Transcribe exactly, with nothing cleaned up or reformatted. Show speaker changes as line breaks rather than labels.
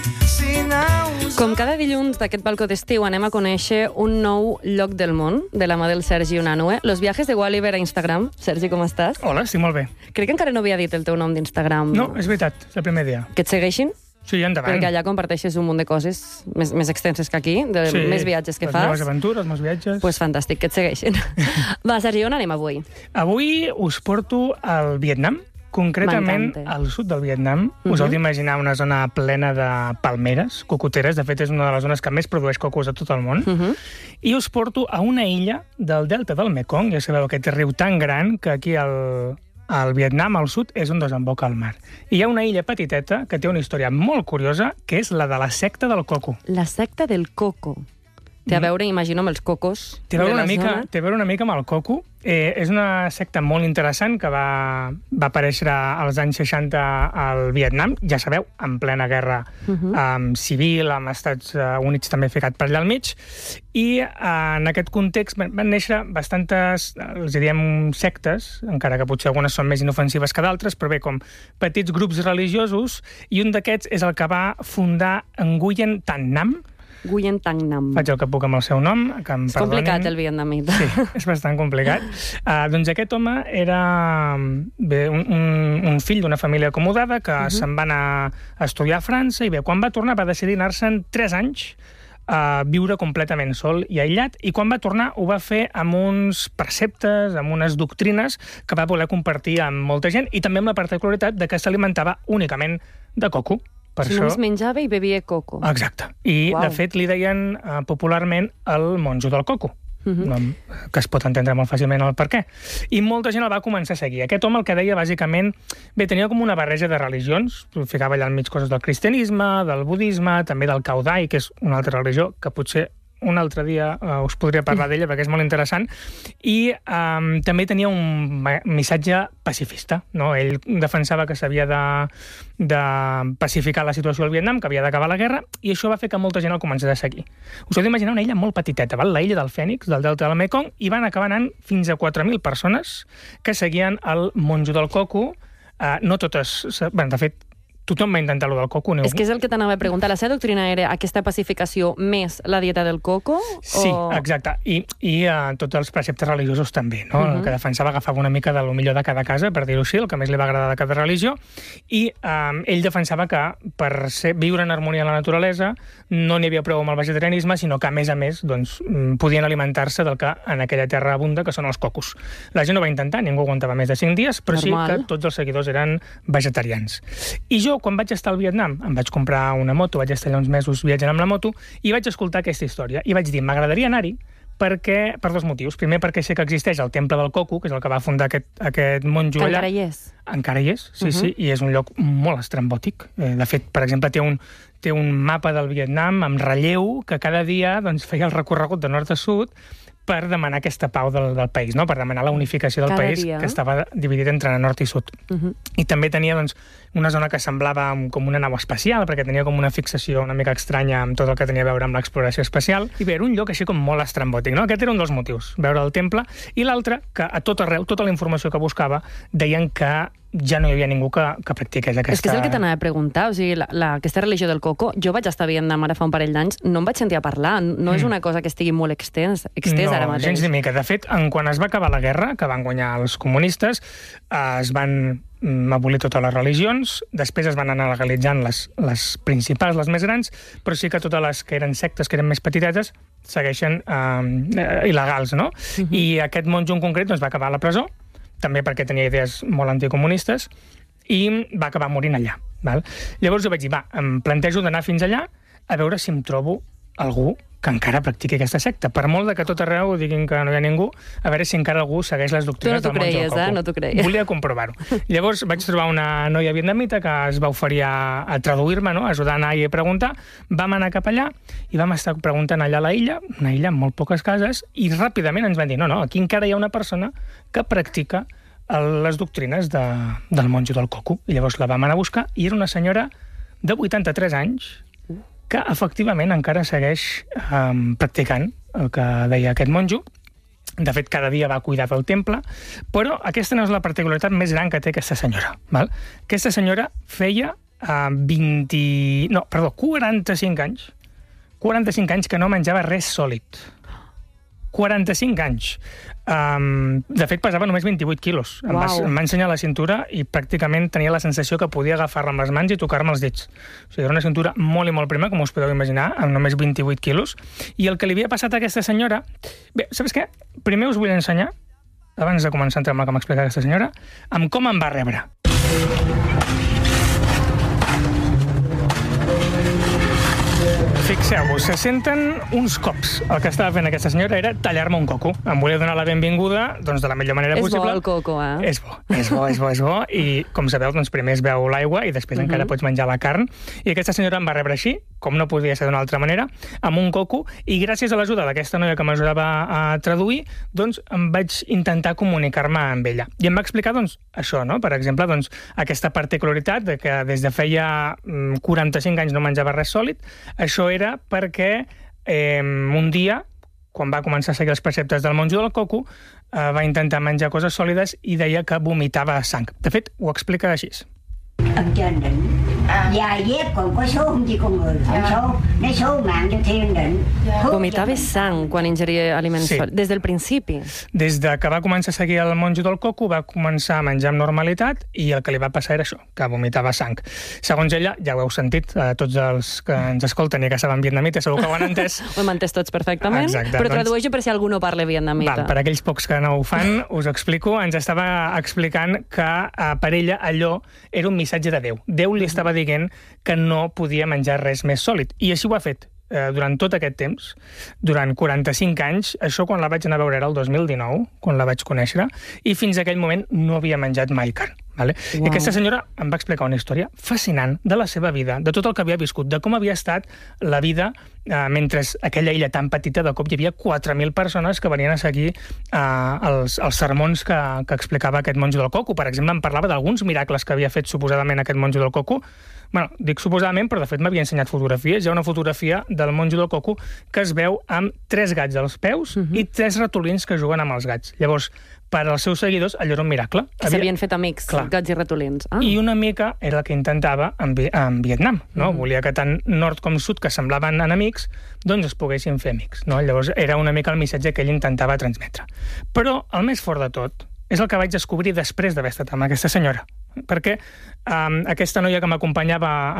Com cada dilluns d'aquest balcó d'estiu anem a conèixer un nou lloc del món de la mà del Sergi Unanue. Los viajes de Gulliver a Instagram. Sergi, com estàs?
Hola, estic molt bé.
Crec que encara no havia dit el teu nom d'Instagram.
No, és veritat, és el primer dia.
Que et segueixin?
Sí, endavant.
Perquè allà comparteixes un munt de coses més, més extenses que aquí, de
sí,
més viatges que
les
fas.
Les meves aventures, els meus viatges...
Doncs pues fantàstic, que et segueixin. Va, Sergi, on anem avui?
Avui us porto al Vietnam, concretament al sud del Vietnam. Uh-huh. Us heu d'imaginar una zona plena de palmeres, cocoteres. De fet, és una de les zones que més produeix cocos a tot el món. Uh-huh. I us porto a una illa del delta del Mekong. Ja sabeu, aquest riu tan gran que aquí al... al Vietnam, al sud, és on desemboca el mar. I hi ha una illa petiteta que té una història molt curiosa, que és la de la secta del coco.
La secta del coco. Té a veure, imagino, amb els cocos
té a veure
de la
una mica,
zona.
Té a veure una mica amb el coco. Eh, és una secta molt interessant que va, va aparèixer als anys seixanta al Vietnam, ja sabeu, en plena guerra uh-huh. um, civil, amb Estats Units també ficat per allà al mig, i uh, en aquest context van, van néixer bastantes, els diem sectes, encara que potser algunes són més inofensives que d'altres, però bé, com petits grups religiosos, i un d'aquests és el que va fundar Nguyen Thanh Nam.
Nguyen Thanh Nam.
Faig el que puc amb el seu nom, que em
és
perdonin.
complicat, el vietnamita.
Sí, és bastant complicat. Uh, doncs aquest home era bé, un, un, un fill d'una família acomodada que uh-huh. se'n va anar a estudiar a França i bé, quan va tornar va decidir anar-se'n tres anys a viure completament sol i aïllat, i quan va tornar ho va fer amb uns preceptes, amb unes doctrines que va voler compartir amb molta gent, i també amb la particularitat de que s'alimentava únicament de coco. Per
si
això...
només menjava i bevia coco.
Exacte. I, wow. de fet, li deien uh, popularment el monjo del coco, uh-huh. nom que es pot entendre molt fàcilment el per què. I molta gent el va començar a seguir. Aquest home el que deia, bàsicament, bé, tenia com una barreja de religions, ficava allà al mig coses del cristianisme, del budisme, també del caudai, que és una altra religió que potser un altre dia uh, us podria parlar d'ella perquè és molt interessant, i um, també tenia un missatge pacifista, no? Ell defensava que s'havia de, de pacificar la situació al Vietnam, que havia d'acabar la guerra, i això va fer que molta gent el comencés a seguir. Us heu d'imaginar una illa molt petiteta, val? La illa del Fènix, del delta del Mekong, i van acabar anant fins a quatre mil persones que seguien el monjo del coco. Uh, no totes... Bé, de fet, tothom va intentar lo del coco.
És que és el que t'anava a preguntar. La seva doctrina era aquesta pacificació més la dieta del coco?
Sí,
o...
exacte. I, i uh, tots els preceptes religiosos també, no? Uh-huh. El que defensava agafava una mica de lo millor de cada casa, per dir-ho així, el que més li va agradar de cada religió, i um, ell defensava que per ser, viure en harmonia amb la naturalesa no n'hi havia prou amb el vegetarianisme, sinó que, a més a més, doncs, podien alimentar-se del que en aquella terra abunda, que són els cocos. La gent ho va intentar, ningú aguantava més de cinc dies, però Normal. Sí que tots els seguidors eren vegetarians. I jo, quan vaig estar al Vietnam, em vaig comprar una moto, vaig estar allà uns mesos viatjant amb la moto, i vaig escoltar aquesta història. I vaig dir, m'agradaria anar-hi perquè, per dos motius. Primer, perquè sé que existeix el Temple del Coco, que és el que va fundar aquest, aquest monjo allà.
Encara hi és.
Encara hi és, sí, uh-huh. sí, i és un lloc molt estrambòtic. De fet, per exemple, té un, té un mapa del Vietnam amb relleu que cada dia doncs, feia el recorregut de nord a sud per demanar aquesta pau del, del país, no? Per demanar la unificació del
Cada
país,
dia.
que estava dividit entre nord i sud. Uh-huh. I també tenia doncs, una zona que semblava com una nau espacial, perquè tenia com una fixació una mica estranya amb tot el que tenia a veure amb l'exploració espacial. I bé, era un lloc així com molt estrambòtic, no? Aquest era un dels motius, veure el temple. I l'altre, que a tot arreu, tota la informació que buscava, deien que ja no hi havia ningú que, que practiqués aquesta...
És que és el que t'anava a preguntar, o sigui, la, la, aquesta religió del coco, jo vaig estar a Vietnam ara fa un parell d'anys, no em vaig sentir a parlar, no mm. és una cosa que estigui molt extens, extès
no,
ara mateix.
No, gens ni mica. De fet, en, quan es va acabar la guerra, que van guanyar els comunistes, eh, es van abolir totes les religions, després es van anar legalitzant les, les principals, les més grans, però sí que totes les que eren sectes, que eren més petitetes, segueixen eh, il·legals, no? Uh-huh. I aquest monjo en concret doncs, va acabar a la presó, també perquè tenia idees molt anticomunistes, i va acabar morint allà. Val? Llavors jo vaig dir, va, em plantejo d'anar fins allà a veure si em trobo algú que encara practiqui aquesta secta. Per molt de que tot arreu diguin que no hi ha ningú, a veure si encara algú segueix les doctrines del monjo del coco.
Tu no t'ho creies, eh? No t'ho creies.
Volia comprovar-ho. Llavors vaig trobar una noia vietnamita que es va oferir a, a traduir-me, no? A ajudar a anar i a preguntar. Vam anar cap allà i vam estar preguntant allà a la illa, una illa amb molt poques cases, i ràpidament ens van dir, no, no, aquí encara hi ha una persona que practica les doctrines de, del monjo del coco. I llavors la vam anar a buscar i era una senyora de vuitanta-tres anys que efectivament encara segueix um, practicant el que deia aquest monjo. De fet, cada dia va cuidar del temple, però aquesta no és la particularitat més gran que té aquesta senyora. Val? Aquesta senyora feia uh, vint... No, perdó, quaranta-cinc anys. quaranta-cinc anys que no menjava res sòlid. quaranta-cinc anys. Um, de fet, pesava només vint-i-vuit quilos. Em va, em va ensenyar la cintura i pràcticament tenia la sensació que podia agafar-la amb les mans i tocar-me els dits. O sigui, era una cintura molt i molt prima, com us podeu imaginar, amb només vint-i-vuit quilos. I el que li havia passat a aquesta senyora... Bé, saps què? Primer us vull ensenyar, abans de començar a entrar amb el que m'explica aquesta senyora, amb com em va rebre. Fixeu-vos, se senten uns cops. El que estava fent aquesta senyora era tallar-me un coco. Em volia donar la benvinguda doncs, de la millor manera
és
possible.
És bo el coco, eh?
És bo, és bo, és bo, és bo. I, com sabeu, doncs, primer es veu l'aigua i després uh-huh. encara pots menjar la carn. I aquesta senyora em va rebre així, com no podia ser d'una altra manera, amb un coco, i gràcies a l'ajuda d'aquesta noia que m'ajudava a traduir, doncs em vaig intentar comunicar-me amb ella. I em va explicar, doncs, això, no? Per exemple, doncs, aquesta particularitat de que des de feia quaranta-cinc anys no menjava res sòlid. Això era perquè eh, un dia, quan va començar a seguir els preceptes del monjo del coco, eh, va intentar menjar coses sòlides i deia que vomitava sang. De fet, ho explica així.
Ấn trên đỉnh dài dép còn có số không chỉ con người không số lấy số mạng cho thiên định.
Vomitava sang quan ingeria aliments sí. sòlids, des del principi.
Des de que va començar a seguir el monjo del coco va començar a menjar amb normalitat i el que li va passar era això, que vomitava sang. Segons ella, ja ho heu sentit, eh, tots els que ens escolten i que saben vietnamita segur que ho han entès.
Ho hem entès tots perfectament,
exacte,
però
doncs...
tradueixo per si algú no parla vietnamita.
Val, per aquells pocs que no ho fan, us ho explico. Ens estava explicant que eh, per ella allò era un missatge de Déu. Déu li estava dient que no podia menjar res més sòlid. I així ho ha fet eh, durant tot aquest temps, durant quaranta-cinc anys. Això quan la vaig anar a veure era el dos mil dinou, quan la vaig conèixer, i fins a aquell moment no havia menjat mai carn. Vale? Wow. I aquesta senyora em va explicar una història fascinant de la seva vida, de tot el que havia viscut, de com havia estat la vida eh, mentre aquella illa tan petita de cop hi havia quatre mil persones que venien a seguir eh, els, els sermons que, que explicava aquest monjo del coco. Per exemple, em parlava d'alguns miracles que havia fet suposadament aquest monjo del coco. Bueno, dic suposadament, però de fet m'havia ensenyat fotografies. Hi ha una fotografia del monjo del coco que es veu amb tres gats als peus uh-huh. i tres ratolins que juguen amb els gats. Llavors, per als seus seguidors, allò era un miracle.
Que havia... s'havien fet amics, clar, gats i ratolins. Ah.
I una mica era el que intentava en, Vi en Vietnam. No? Mm. Volia que tant nord com sud, que semblaven enemics, doncs es poguessin fer amics. No? Llavors era una mica el missatge que ell intentava transmetre. Però el més fort de tot és el que vaig descobrir després d'haver estat amb aquesta senyora. Perquè um, aquesta noia que m'acompanyava